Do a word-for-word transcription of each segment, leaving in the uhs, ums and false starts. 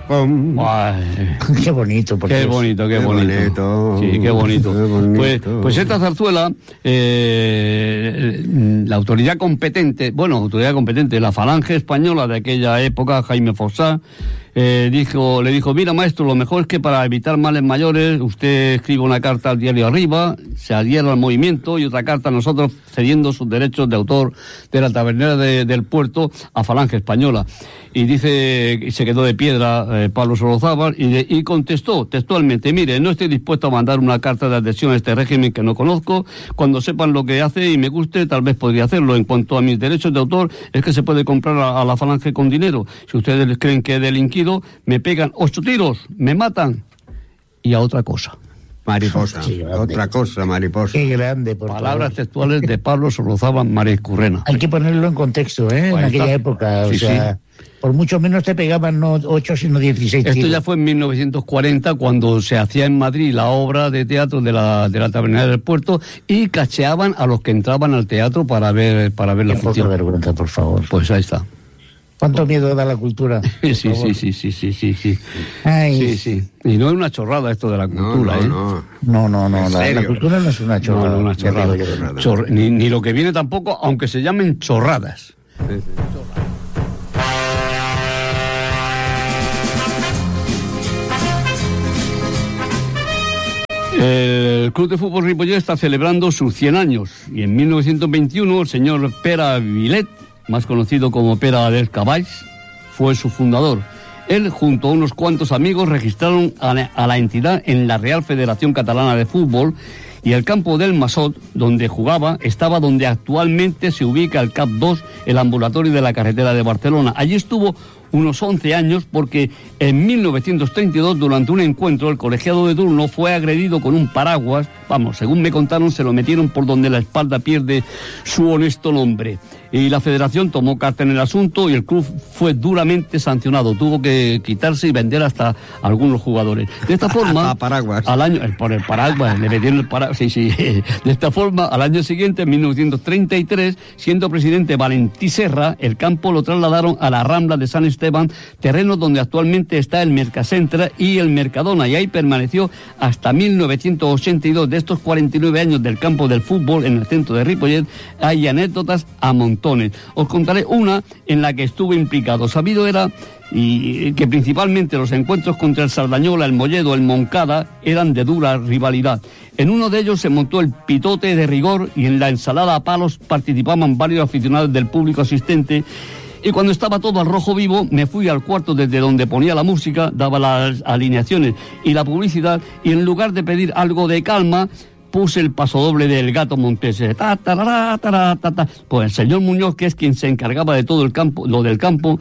pom. Ay, qué bonito, por qué Dios. bonito, qué, Qué bonito. bonito. Sí, qué bonito. Qué bonito. Pues, pues esta zarzuela, eh, la autoridad competente, bueno, autoridad competente, la Falange Española de aquella época, Jaime Fossá, eh, dijo, le dijo, mira maestro, lo mejor es que para evitar males mayores, usted escribe una carta al diario Arriba, se adhiera al movimiento, y otra carta a nosotros cediendo sus derechos de autor de la tabernera de, del puerto a Falange Española. Y dice, y se quedó de piedra eh, Pablo Solozábal y, de, y contestó textualmente, mire, no estoy dispuesto a mandar una carta de adhesión a este régimen que no conozco. Cuando sepan lo que hace y me guste, tal vez podría hacerlo. En cuanto a mis derechos de autor, es que se puede comprar a, a la Falange con dinero. Si ustedes creen que he delinquido, me pegan ocho tiros, me matan. Y a otra cosa. Mariposa. Sí, Otra cosa, mariposa. Qué grande, por Palabras favor. textuales de Pablo Solozábal Mariscurrena. Hay que ponerlo en contexto, ¿eh? Ahí en aquella está. época, Sí, o sea, sí. por mucho menos te pegaban no ocho, sino dieciséis Esto tiros. ya fue en mil novecientos cuarenta, cuando se hacía en Madrid la obra de teatro de la, de la Tabernera del Puerto, y cacheaban a los que entraban al teatro para ver, para ver la Qué poca función. vergüenza, por favor. Pues ahí está. ¿Cuánto miedo da la cultura? Sí, sí, sí, sí, sí, sí, sí, sí. Ay. Sí, sí. Y no es una chorrada esto de la No, cultura, no, ¿eh? no. No, no, no, ¿En la, la serio? cultura no es una No, chorrada. no, una ya te chorrada. digo yo. Chorrada. Chor- ni, ni lo que viene tampoco, aunque se llamen chorradas. Sí, sí. El Club de Fútbol Ripollet está celebrando sus cien años, y en mil novecientos veintiuno el señor Pere Vilet, más conocido como Pere dels Cavalls, fue su fundador. Él, junto a unos cuantos amigos, registraron a la, a la entidad en la Real Federación Catalana de Fútbol, y el campo del Masot, donde jugaba, estaba donde actualmente se ubica el C A P dos, el ambulatorio de la carretera de Barcelona. Allí estuvo unos once años, porque en mil novecientos treinta y dos, durante un encuentro, el colegiado de turno fue agredido con un paraguas. Vamos, según me contaron, se lo metieron por donde la espalda pierde su honesto nombre. Y la federación tomó carta en el asunto, y el club fue duramente sancionado. Tuvo que quitarse y vender hasta algunos jugadores. De esta forma, Hasta paraguas. al año, por el paraguas, le metieron el paraguas, sí, sí. De esta forma, al año siguiente, en mil novecientos treinta y tres, siendo presidente Valentí Serra, el campo lo trasladaron a la Rambla de San Esteban, terreno donde actualmente está el Mercacentra y el Mercadona, y ahí permaneció hasta mil novecientos ochenta y dos. De estos cuarenta y nueve años del campo del fútbol en el centro de Ripollet, hay anécdotas a montones. Os contaré una en la que estuve implicado. Sabido era y que principalmente los encuentros contra el Sardañola, el Molledo, el Moncada eran de dura rivalidad. En uno de ellos se montó el pitote de rigor, y en la ensalada a palos participaban varios aficionados del público asistente. Y cuando estaba todo al rojo vivo, me fui al cuarto desde donde ponía la música, daba las alineaciones y la publicidad, y en lugar de pedir algo de calma, puse el pasodoble del Gato Montese. Ta, tarara, tarara, ta, ta. Pues el señor Muñoz, que es quien se encargaba de todo el campo, lo del campo,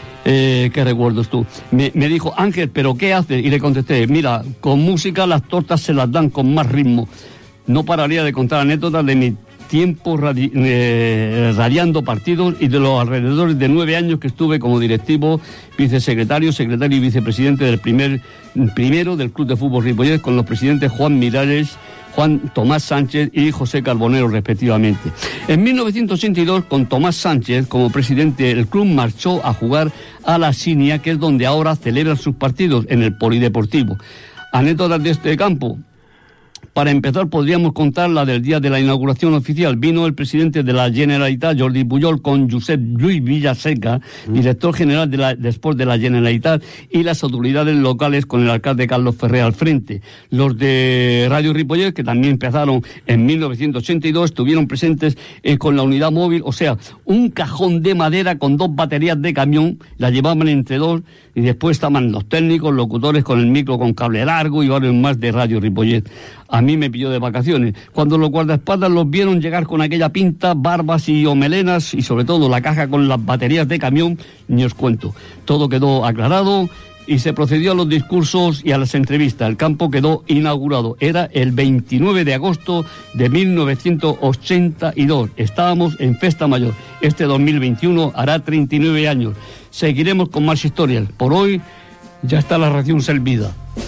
eh, ¿qué recuerdos tú? Me, me dijo, Ángel, ¿pero qué haces? Y le contesté, mira, con música las tortas se las dan con más ritmo. No pararía de contar anécdotas de mi tiempo radi eh, radiando partidos, y de los alrededores de nueve años que estuve como directivo, vicesecretario, secretario y vicepresidente del primer primero del Club de Fútbol Ripollet, con los presidentes Juan Miralles, Juan Tomás Sánchez y José Carbonero, respectivamente. En mil novecientos ochenta y dos, con Tomás Sánchez como presidente, el club marchó a jugar a la Sinia, que es donde ahora celebran sus partidos, en el Polideportivo. Anécdotas de este campo. Para empezar, podríamos contar la del día de la inauguración oficial. Vino el presidente de la Generalitat, Jordi Pujol, con Josep Lluís Villaseca, mm. director general de, la, de Sport de la Generalitat, y las autoridades locales, con el alcalde Carlos Ferrer al frente. Los de Radio Ripollet, que también empezaron en mil novecientos ochenta y dos, estuvieron presentes eh, con la unidad móvil, o sea, un cajón de madera con dos baterías de camión, la llevaban entre dos, y después estaban los técnicos, locutores con el micro con cable largo y varios más de Radio Ripollet. A mí me pilló de vacaciones. Cuando los guardaespaldas los vieron llegar con aquella pinta, barbas y omelenas, y sobre todo la caja con las baterías de camión, ni os cuento. Todo quedó aclarado y se procedió a los discursos y a las entrevistas. El campo quedó inaugurado. Era el veintinueve de agosto de mil novecientos ochenta y dos. Estábamos en Festa Mayor. Este dos mil veintiuno hará treinta y nueve años. Seguiremos con más historias. Por hoy ya está la ración servida.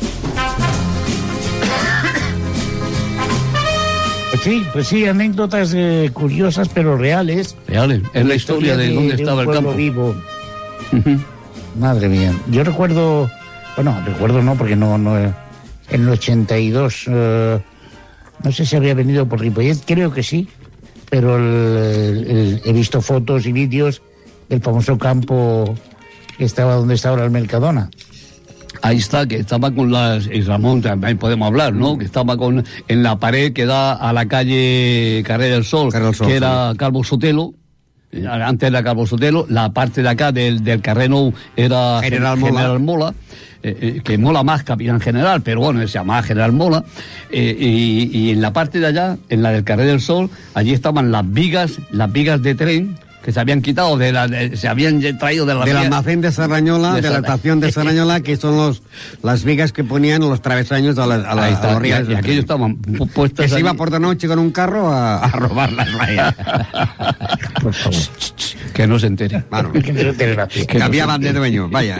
Pues sí, pues sí, anécdotas eh, curiosas pero reales. Reales, es la historia de, de dónde de estaba el campo. Vivo. Uh-huh. Madre mía, yo recuerdo Bueno, recuerdo no, porque no, no en el ochenta y dos, eh, no sé si había venido por Ripollet, creo que sí, pero el, el, el, he visto fotos y vídeos del famoso campo que estaba donde está ahora el Mercadona. Ahí está, que estaba con las... Y Ramón, también podemos hablar, ¿no? Que estaba con en la pared que da a la calle Carrera del Sol, Carrera del Sol, que era sí. Calvo Sotelo. Antes era Calvo Sotelo. La parte de acá del, del Carreno era General Mola. General Mola. Eh, eh, que mola más Capitán General, pero bueno, se llamaba General Mola. Eh, y, y en la parte de allá, en la del Carrera del Sol, allí estaban las vigas, las vigas de tren, que se habían quitado, de la, de, se habían traído de la... Del almacén de Sarrañola, de, de la estación de Sarrañola, que son los las vigas que ponían los travesaños a, la, a, la, Ahí está, a los ríos. y, y aquellos estaban puestas... Que se allí. iba por de noche con un carro a, a robar las rayas. Por favor. Que no se entere. Bueno, Que no te gracias. que cambiaban de dueño, vaya.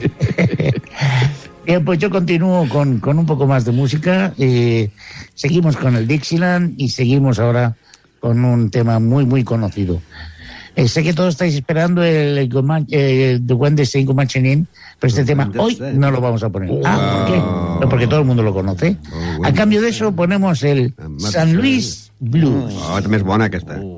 Bien, pues yo continúo con, con un poco más de música. Eh, seguimos con el Dixieland y seguimos ahora con un tema muy, muy conocido. Eh, sé que todos estáis esperando el, el, el The One Day Say Comanche In, pero este tema hoy no lo vamos a poner. Ah, ¿por qué? Pues porque todo el mundo lo conoce. A cambio de eso ponemos el San Luis Blues. Oh, també és bona aquesta.